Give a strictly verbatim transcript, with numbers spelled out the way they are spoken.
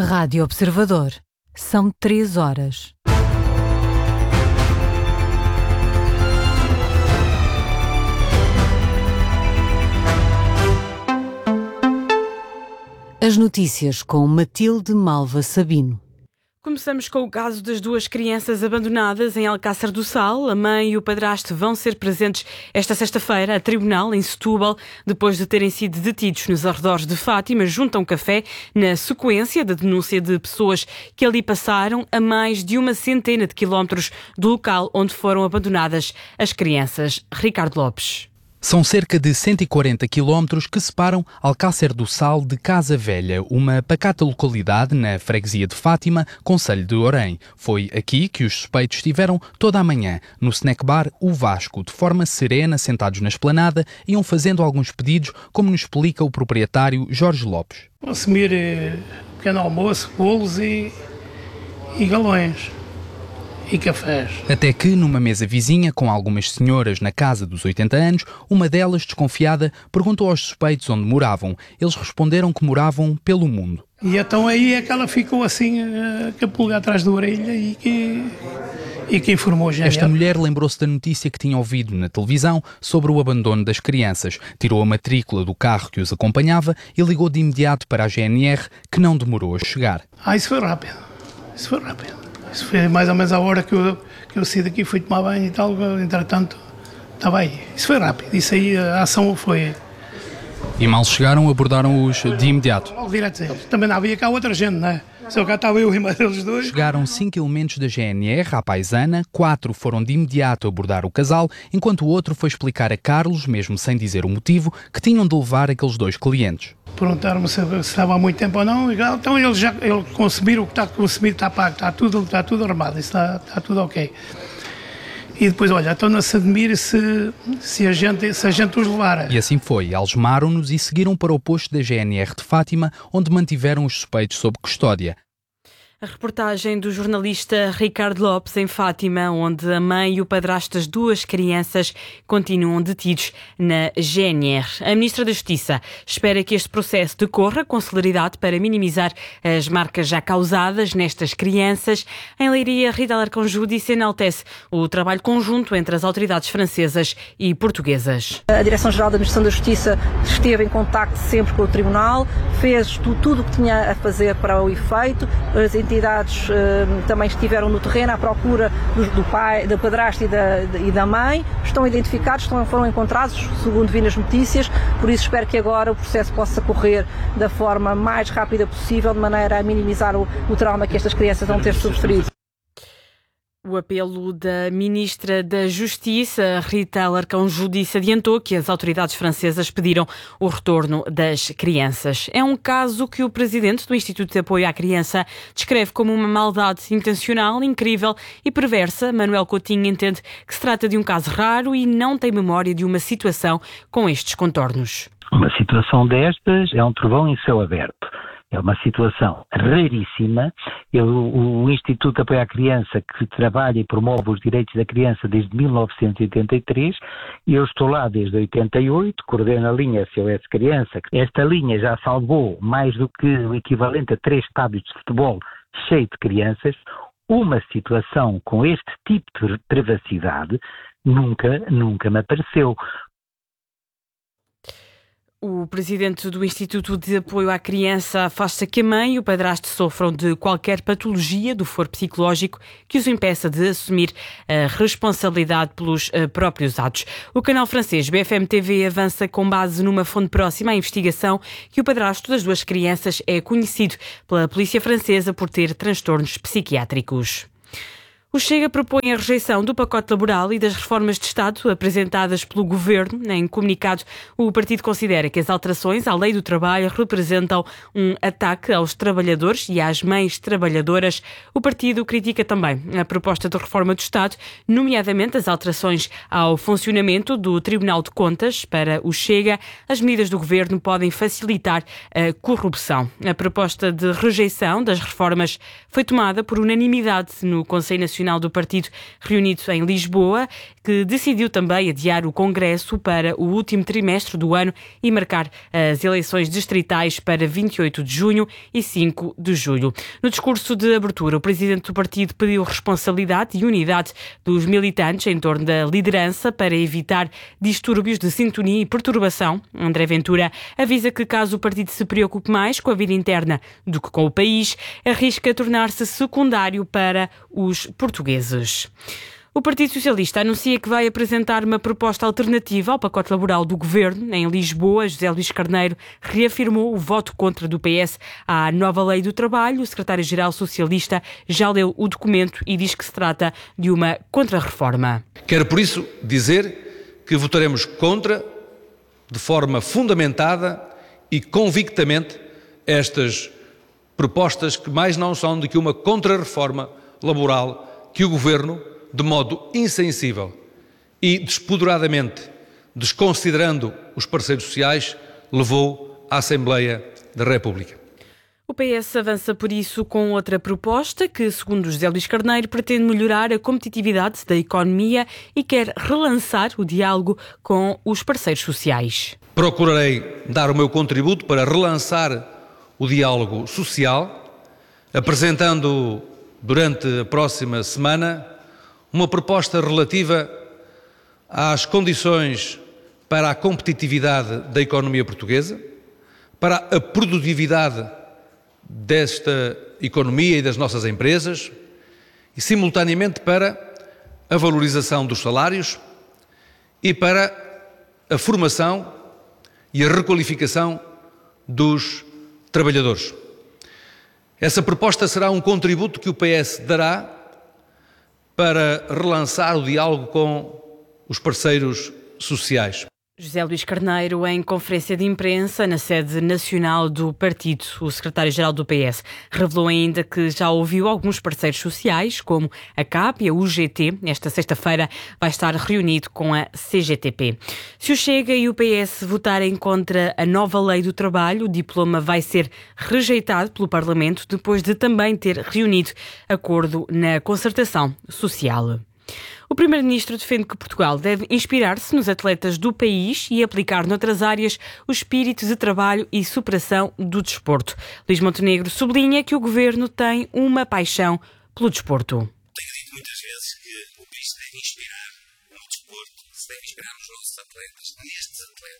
Rádio Observador. São três horas. As notícias com Matilde Malva Sabino. Começamos com o caso das duas crianças abandonadas em Alcácer do Sal. A mãe e o padrasto vão ser presentes esta sexta-feira a tribunal em Setúbal, depois de terem sido detidos nos arredores de Fátima, junto a um café, na sequência da denúncia de pessoas que ali passaram a mais de uma centena de quilómetros do local onde foram abandonadas as crianças. Ricardo Lopes. São cerca de cento e quarenta quilómetros que separam Alcácer do Sal de Casa Velha, uma pacata localidade na freguesia de Fátima, concelho de Orém. Foi aqui que os suspeitos estiveram toda a manhã, no snack bar O Vasco, de forma serena, sentados na esplanada, iam fazendo alguns pedidos, como nos explica o proprietário Jorge Lopes. Consumir eh, pequeno almoço, bolos e, e galões. E cafés. Até que, numa mesa vizinha, com algumas senhoras na casa dos oitenta anos, uma delas, desconfiada, perguntou aos suspeitos onde moravam. Eles responderam que moravam pelo mundo. E então aí é que ela ficou assim, com a pulga atrás da orelha e que, e que informou a G N R. Esta mulher lembrou-se da notícia que tinha ouvido na televisão sobre o abandono das crianças. Tirou a matrícula do carro que os acompanhava e ligou de imediato para a G N R, que não demorou a chegar. Ah, isso foi rápido. Isso foi rápido. Isso foi mais ou menos a hora que eu, que eu saí daqui, fui tomar banho e tal, entretanto, estava aí. Isso foi rápido, isso aí, a ação foi... E mal chegaram, abordaram-os de imediato? Logo direto deles. Também não havia cá outra gente, não é? Só cá estava eu e mais deles dois. Chegaram cinco elementos da G N R à paisana, quatro foram de imediato abordar o casal, enquanto o outro foi explicar a Carlos, mesmo sem dizer o motivo, que tinham de levar aqueles dois clientes. Perguntaram-me se, se estava há muito tempo ou não, e, então eles já eles consumiram o que está consumido, está pago, está tudo, está tudo armado, está, está tudo ok. E depois, olha, estão-se a admirar se, se, a gente, se a gente os levar. E assim foi, algemaram-nos e seguiram para o posto da G N R de Fátima, onde mantiveram os suspeitos sob custódia. A reportagem do jornalista Ricardo Lopes em Fátima, onde a mãe e o padrasto das duas crianças continuam detidos na G N R. A Ministra da Justiça espera que este processo decorra com celeridade para minimizar as marcas já causadas nestas crianças. Em Leiria, Rita Alarcão Júdice enaltece o trabalho conjunto entre as autoridades francesas e portuguesas. A Direção-Geral da Administração da Justiça esteve em contacto sempre com o Tribunal, fez tudo o que tinha a fazer para o efeito. As entidades eh, também estiveram no terreno à procura do, do pai, do padrasto e da, e da mãe, estão identificados, estão, foram encontrados, segundo vi nas notícias, por isso espero que agora o processo possa correr da forma mais rápida possível, de maneira a minimizar o, o trauma que estas crianças vão ter sofrido. O apelo da Ministra da Justiça, Rita Alarcão Júdice, adiantou que as autoridades francesas pediram o retorno das crianças. É um caso que o presidente do Instituto de Apoio à Criança descreve como uma maldade intencional, incrível e perversa. Manuel Coutinho entende que se trata de um caso raro e não tem memória de uma situação com estes contornos. Uma situação destas é um trovão em céu aberto. É uma situação raríssima. Eu, o Instituto de Apoio à Criança, que trabalha e promove os direitos da criança desde mil novecentos e oitenta e três, e eu estou lá desde oitenta e oito, coordeno a linha S O S Criança. Esta linha já salvou mais do que o equivalente a três estádios de futebol cheio de crianças. Uma situação com este tipo de privacidade nunca, nunca me apareceu. O presidente do Instituto de Apoio à Criança afasta que a mãe e o padrasto sofram de qualquer patologia do foro psicológico que os impeça de assumir a responsabilidade pelos uh, próprios atos. O canal francês B F M T V avança com base numa fonte próxima à investigação que o padrasto das duas crianças é conhecido pela polícia francesa por ter transtornos psiquiátricos. O Chega propõe a rejeição do pacote laboral e das reformas de Estado apresentadas pelo Governo. Em comunicado, o partido considera que as alterações à Lei do Trabalho representam um ataque aos trabalhadores e às mães trabalhadoras. O partido critica também a proposta de reforma do Estado, nomeadamente as alterações ao funcionamento do Tribunal de Contas. Para o Chega, as medidas do Governo podem facilitar a corrupção. A proposta de rejeição das reformas foi tomada por unanimidade no Conselho Nacional do Partido reunido em Lisboa, que decidiu também adiar o Congresso para o último trimestre do ano e marcar as eleições distritais para vinte e oito de junho e cinco de julho. No discurso de abertura, o presidente do partido pediu responsabilidade e unidade dos militantes em torno da liderança para evitar distúrbios de sintonia e perturbação. André Ventura avisa que, caso o partido se preocupe mais com a vida interna do que com o país, arrisca tornar-se secundário para os portugueses. O Partido Socialista anuncia que vai apresentar uma proposta alternativa ao pacote laboral do Governo. Em Lisboa, José Luís Carneiro reafirmou o voto contra do P S à nova lei do trabalho. O secretário-geral socialista já leu o documento e diz que se trata de uma contra-reforma. Quero, por isso, dizer que votaremos contra, de forma fundamentada e convictamente, estas propostas que mais não são do que uma contra-reforma laboral que o Governo, de modo insensível e despoderadamente, desconsiderando os parceiros sociais, levou à Assembleia da República. O P S avança, por isso, com outra proposta que, segundo José Luís Carneiro, pretende melhorar a competitividade da economia e quer relançar o diálogo com os parceiros sociais. Procurarei dar o meu contributo para relançar o diálogo social, apresentando durante a próxima semana uma proposta relativa às condições para a competitividade da economia portuguesa, para a produtividade desta economia e das nossas empresas e, simultaneamente, para a valorização dos salários e para a formação e a requalificação dos trabalhadores. Essa proposta será um contributo que o P S dará para relançar o diálogo com os parceiros sociais. José Luís Carneiro, em conferência de imprensa na sede nacional do partido. O secretário-geral do P S revelou ainda que já ouviu alguns parceiros sociais, como a C A P e a U G T. Esta sexta-feira vai estar reunido com a C G T P. Se o Chega e o P S votarem contra a nova lei do trabalho, o diploma vai ser rejeitado pelo Parlamento depois de também ter reunido acordo na concertação social. O Primeiro-Ministro defende que Portugal deve inspirar-se nos atletas do país e aplicar noutras áreas o espírito de trabalho e superação do desporto. Luís Montenegro sublinha que o Governo tem uma paixão pelo desporto. Tenho dito muitas vezes que o país se deve inspirar no desporto, se deve inspirar nos nossos atletas, nestes atletas.